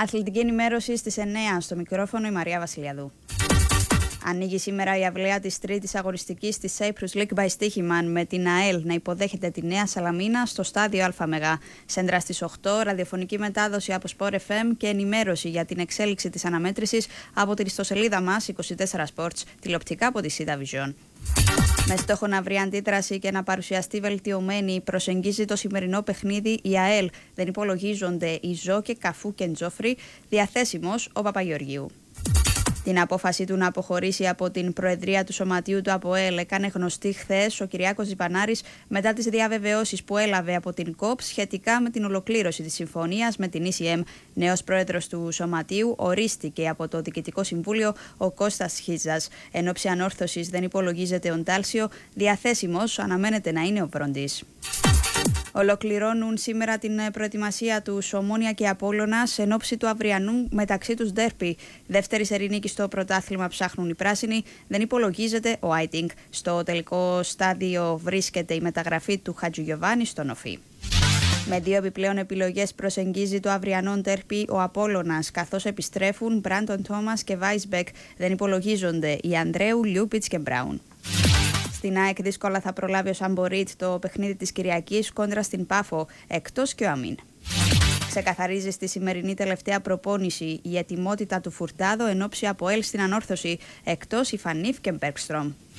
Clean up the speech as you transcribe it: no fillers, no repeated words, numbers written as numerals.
Αθλητική ενημέρωση στις 9 στο μικρόφωνο η Μαρία Βασιλιαδού. Ανοίγει σήμερα η αυλαία της τρίτης αγωνιστικής της Cyprus League by Στοίχημαν με την ΑΕΛ να υποδέχεται τη Νέα Σαλαμίνα στο στάδιο ΑΜΕΓΑ. Σέντρα στις 8, ραδιοφωνική μετάδοση από Sport FM και ενημέρωση για την εξέλιξη της αναμέτρησης από την ιστοσελίδα μας 24 Sports, τηλεοπτικά από τη Sida Vision. Με στόχο να βρει αντίδραση και να παρουσιαστεί βελτιωμένη, προσεγγίζει το σημερινό παιχνίδι η ΑΕΛ. Δεν υπολογίζονται η Ζόκε, Καφού και Τζόφρι, διαθέσιμος ο Παπαγεωργίου. Την απόφαση του να αποχωρήσει από την προεδρία του Σωματείου του ΑΠΟΕΛ έκανε γνωστή χθες ο Κυριάκος Ζιπανάρης μετά τις διαβεβαιώσεις που έλαβε από την ΚΟΠ σχετικά με την ολοκλήρωση της συμφωνίας με την ECM. Νέος πρόεδρος του Σωματείου ορίστηκε από το Διοικητικό Συμβούλιο ο Κώστας Χίζας. Εν όψη ανόρθωσης δεν υπολογίζεται ο Ντάλσιο, διαθέσιμος αναμένεται να είναι ο Βροντής. Ολοκληρώνουν σήμερα την προετοιμασία του Ομόνοια και Απόλλωνας εν ώψη του αυριανού μεταξύ τους ντέρπι. Δεύτερη σερί νίκη στο πρωτάθλημα ψάχνουν οι πράσινοι, δεν υπολογίζεται ο Άιτινγκ. Στο τελικό στάδιο βρίσκεται η μεταγραφή του Χατζουγιοβάνη στον Οφή. Με 2 επιπλέον επιλογές προσεγγίζει το αυριανό ντέρπι ο Απόλλωνας, καθώς επιστρέφουν Μπράντον Τόμας και Βάισμπεκ. Δεν υπολογίζονται οι Ανδρέου, Λιούπιτς και Μπράουν. Στην ΑΕΚ δύσκολα θα προλάβει ο Σαμπορίτ το παιχνίδι της Κυριακής κόντρα στην Πάφο, εκτός και ο Αμίν. Ξεκαθαρίζει στη σημερινή τελευταία προπόνηση η ετοιμότητα του Φουρτάδο εν ώψη ΑΠΟΕΛ στην ανόρθωση, εκτός η Φανίφ και Μπέρκστρομ.